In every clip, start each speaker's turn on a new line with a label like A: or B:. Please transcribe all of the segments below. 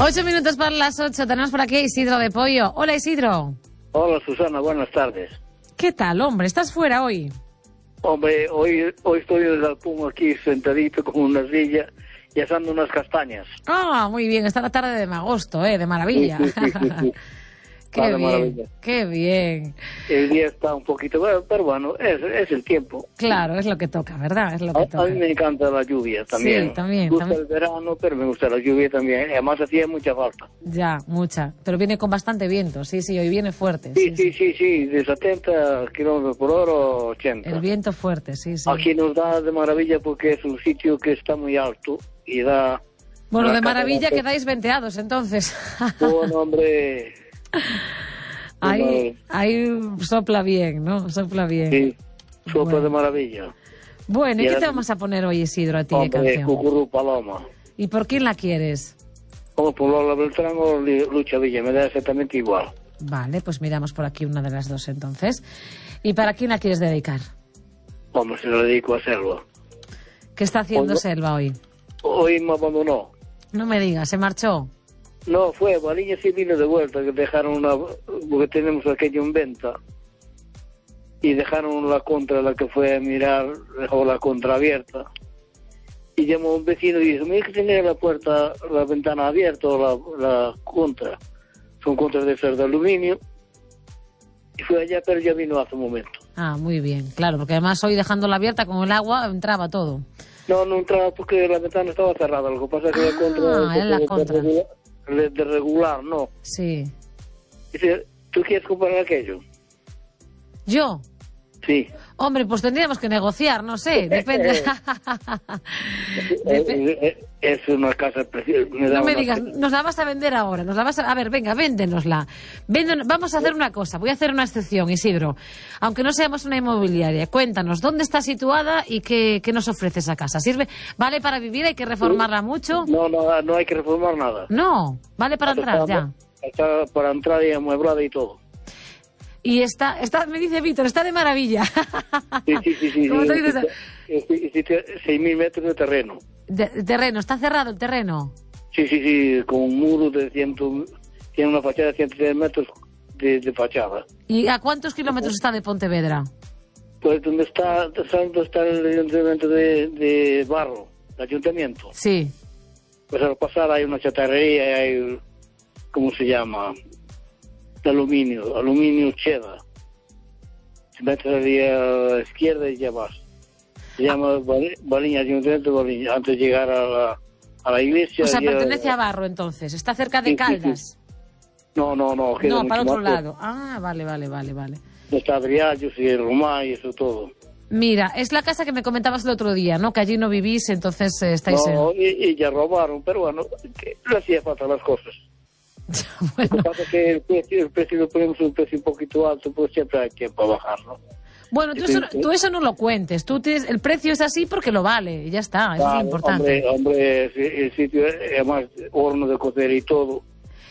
A: 8 minutos para las 8. Tenemos por aquí a Isidro de Pollo. Hola, Isidro.
B: Hola, Susana, buenas tardes.
A: ¿Qué tal, hombre? ¿Estás fuera hoy?
B: Hombre, hoy estoy en el galpón aquí sentadito con una silla y asando unas castañas.
A: Ah, muy bien. Está la tarde de agosto, de maravilla.
B: Sí.
A: Qué bien,
B: maravilla.
A: qué bien.
B: El día está un poquito, pero bueno, es el tiempo.
A: Claro, es lo que toca, ¿verdad? Es lo que toca.
B: A mí me encanta la lluvia también.
A: Sí, también.
B: Me gusta el verano, pero me gusta la lluvia también. Además hacía mucha falta.
A: Ya, mucha. Pero viene con bastante viento, sí, hoy viene fuerte.
B: Sí, de 70 kilómetros por hora, 80.
A: El viento fuerte, sí.
B: Aquí nos da de maravilla porque es un sitio que está muy alto y da...
A: Bueno, de maravilla quedáis venteados, entonces.
B: Bueno, hombre...
A: Ahí sopla bien, ¿no? Sopla bien.
B: Sí, sopla de maravilla.
A: Bueno, ¿y qué te vamos a poner hoy, Isidro, a ti de canción?
B: Cucurú Paloma.
A: ¿Y por quién la quieres?
B: O por Lola Beltrán o Lucha Villa, me da exactamente igual.
A: Vale, pues miramos por aquí una de las dos entonces. ¿Y para quién la quieres dedicar?
B: Vamos, se lo dedico a Selva.
A: ¿Qué está haciendo Selva hoy?
B: Hoy me abandonó.
A: No me digas, ¿se marchó?
B: No, fue, Baliña sí vino de vuelta, que dejaron porque tenemos aquello en venta, y dejaron la contra, la que fue a mirar, dejó la contra abierta, y llamó a un vecino y dijo, mira que tenía la ventana abierta, o la contra, son contras de ser de aluminio, y fue allá, pero ya vino hace un momento.
A: Ah, muy bien, claro, porque además hoy dejándola abierta con el agua entraba todo.
B: No entraba porque la ventana estaba cerrada, lo que pasa es que la contra...
A: era la contra.
B: De regular, no.
A: Sí.
B: Dice, ¿tú quieres comprar aquello?
A: ¿Yo?
B: Sí.
A: Hombre, pues tendríamos que negociar, no sé, depende.
B: Es una casa preciosa.
A: No me digas, nos la vas a vender ahora, A ver, venga, véndenosla. Vamos a hacer una cosa, voy a hacer una excepción, Isidro. Aunque no seamos una inmobiliaria, cuéntanos, ¿dónde está situada y qué nos ofrece esa casa? ¿Sirve? ¿Vale para vivir? ¿Hay que reformarla mucho?
B: No hay que reformar nada.
A: No, vale para entrar, ya.
B: Está para entrar y amueblada y todo.
A: Y está, me dice Víctor, está de maravilla.
B: Sí.
A: ¿Cómo te dices?
B: 6.000 metros de terreno.
A: ¿Terreno? ¿Está cerrado el terreno?
B: Sí, con un muro de tiene una fachada de 110 metros de fachada.
A: ¿Y a cuántos kilómetros está de Pontevedra?
B: Pues donde está el ayuntamiento de Barro, el ayuntamiento.
A: Sí.
B: Pues al pasar hay una chatarrería y hay, ¿cómo se llama?, de aluminio cheddar. Se metes a la izquierda y ya vas. Se llama Baliña, Ayuntamiento de Baliña, antes de llegar a la iglesia.
A: O sea, pertenece a Barro, entonces. ¿Está cerca de Caldas?
B: Sí. No.
A: No, para otro lado. Ah, vale.
B: Está Adriallos y el Román y eso todo.
A: Mira, es la casa que me comentabas el otro día, ¿no? Que allí no vivís, entonces estáis
B: y ya robaron, pero bueno, le hacía falta las cosas.
A: Bueno.
B: Lo que pasa es que el precio lo ponemos un precio un poquito alto, pues siempre hay tiempo a bajarlo.
A: Bueno, tú eso no lo cuentes. El precio es así porque lo vale y ya está. Eso es lo importante.
B: Hombre, el sitio es además horno de cocer y todo.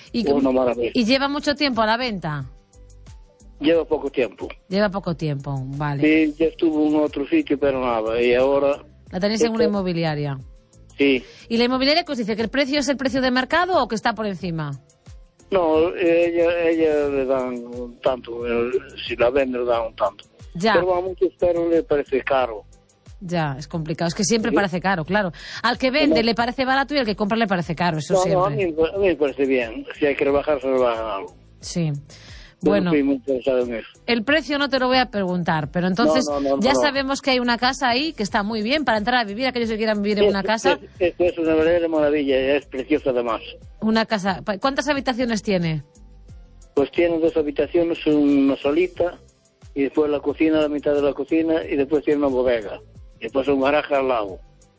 A: ¿Y lleva mucho tiempo a la venta?
B: Lleva poco tiempo.
A: Vale.
B: Sí, ya estuvo en otro sitio, pero nada. Y ahora...
A: ¿La tenéis en una inmobiliaria?
B: Sí.
A: ¿Y la inmobiliaria que os dice que el precio es el precio de mercado o que está por encima?
B: No, ella le dan un tanto. Si la vende, le dan un tanto.
A: Ya.
B: Pero a muchos perros le parece caro.
A: Ya, es complicado. Es que siempre parece caro, claro. Al que vende le parece barato y al que compra le parece caro, eso siempre.
B: No, a mí me parece bien. Si hay que rebajar, se rebajan algo.
A: Sí. Bueno,
B: estoy muy interesado en eso.
A: El precio no te lo voy a preguntar, pero entonces ya sabemos que hay una casa ahí que está muy bien para entrar a vivir, aquellos que quieran vivir en una casa.
B: Esto es una verdadera maravilla, es preciosa además.
A: Una casa. ¿Cuántas habitaciones tiene?
B: Pues tiene 2 habitaciones, una solita, y después la cocina, la mitad de la cocina, y después tiene una bodega. Y después un garaje al lado,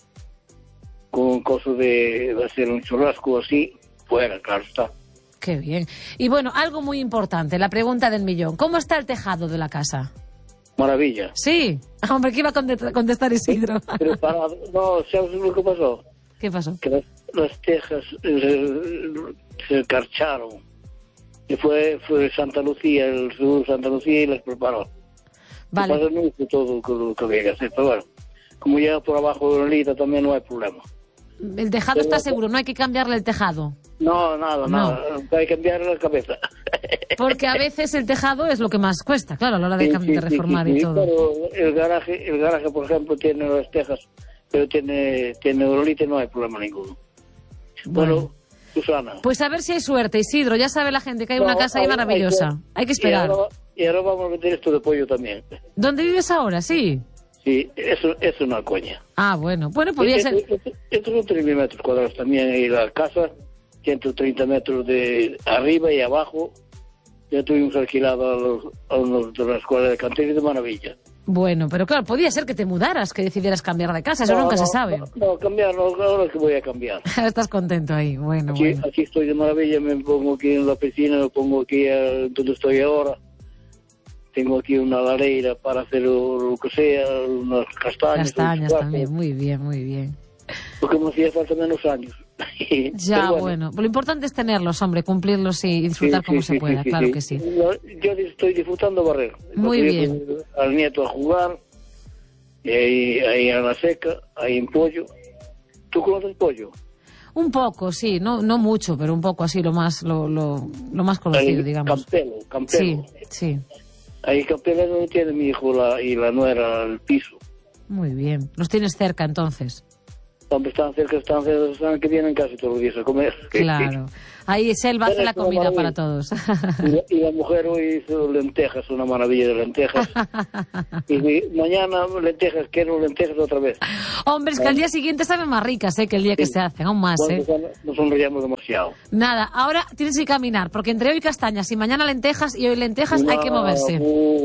B: con cosas de hacer un churrasco así, fuera, claro está.
A: Qué bien. Y bueno, algo muy importante, la pregunta del millón. ¿Cómo está el tejado de la casa?
B: Maravilla.
A: Sí. Hombre, ¿qué iba a contestar Isidro?
B: Preparado. No, ¿sabes lo que pasó?
A: ¿Qué pasó?
B: Que las tejas se carcharon. Y fue Santa Lucía, el sur de Santa Lucía, y las preparó.
A: Vale.
B: No hizo todo lo que había que hacer, pero bueno, como llega por abajo de la lita también no hay problema.
A: El tejado está seguro, no hay que cambiarle el tejado.
B: No, nada, nada. Hay que cambiar la cabeza.
A: Porque a veces el tejado es lo que más cuesta, claro, a la hora de reformar y todo.
B: Pero el garaje, por ejemplo, tiene las tejas, pero tiene urolite, no hay problema ninguno. Bueno, Susana.
A: Pues a ver si hay suerte, Isidro. Ya sabe la gente que hay una casa ahí maravillosa. Hay que esperar.
B: Y ahora vamos a meter esto de pollo también.
A: ¿Dónde vives ahora? Sí.
B: Sí, eso es una coña.
A: Ah, bueno, podría ser.
B: Estos son 3.000 metros cuadrados también, y la casa, 130 metros de arriba y abajo. Ya tuvimos alquilado a unos de la escuela de cantería de maravilla.
A: Bueno, pero claro, podía ser que te mudaras, que decidieras cambiar de casa, eso nunca se sabe.
B: No, cambiar, no, ahora es que voy a cambiar.
A: Estás contento ahí, bueno,
B: Aquí estoy de maravilla, me pongo aquí en la piscina, me pongo aquí donde estoy ahora. Tengo aquí una lareira para hacer lo que sea, unas castañas.
A: Castañas también, muy bien, muy bien.
B: Porque me hacía falta menos años.
A: Ya, bueno, lo importante es tenerlos, hombre, cumplirlos y disfrutar como se pueda, claro que sí.
B: Yo estoy disfrutando barrer.
A: Muy bien.
B: Al nieto a jugar, y ahí a la seca, ahí en pollo. ¿Tú conoces pollo?
A: Un poco, sí, no mucho, pero un poco así, lo más conocido,
B: ahí,
A: digamos.
B: Campelo.
A: Sí.
B: Ahí Campelo no tiene mi hijo y la nuera al piso.
A: Muy bien. ¿Los tienes cerca, entonces?
B: Hombre, están cerca, que vienen casi todos los días a comer.
A: Claro. Ahí Selva hace la comida para todos.
B: Y la mujer hoy hizo lentejas, una maravilla de lentejas. Y mañana lentejas, quiero lentejas otra vez.
A: Hombre, es que al día siguiente saben más ricas, que el día que se hacen, aún más,
B: Nos sonreíamos demasiado.
A: Nada, ahora tienes que caminar, porque entre hoy castañas y mañana lentejas y hoy lentejas hay que moverse.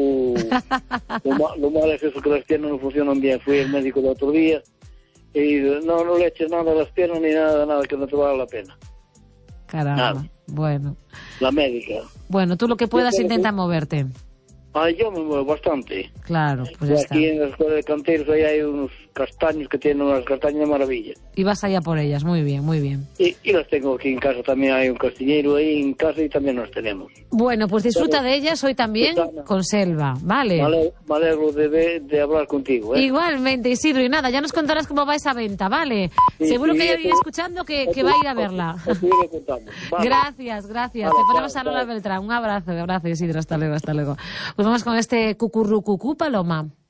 B: Lo malo es eso, que las piernas no funcionan bien. Fui al médico el otro día y no le eches nada a las piernas ni nada que no te vale la pena.
A: Caramba, nada. Bueno.
B: La médica.
A: Bueno, tú lo que puedas intenta moverte.
B: Yo me muevo bastante.
A: Claro, pues ya está.
B: Aquí en la escuela de canteros ahí hay unos castaños que tienen unas castañas de maravilla.
A: Y vas allá por ellas, muy bien, muy bien.
B: Y las tengo aquí en casa, también hay un castiñero ahí en casa y también las tenemos.
A: Bueno, pues disfruta de ellas hoy también con Selva, ¿vale?
B: Me alegro de hablar contigo,
A: Igualmente, Isidro, y nada, ya nos contarás cómo va esa venta, ¿vale? Seguro que hay alguien escuchando que va a ir a verla. Vale. Gracias. Vale, te ponemos a Lola Beltrán. Un abrazo, Isidro, hasta luego. Pues vamos con este cucurrucucú, Paloma.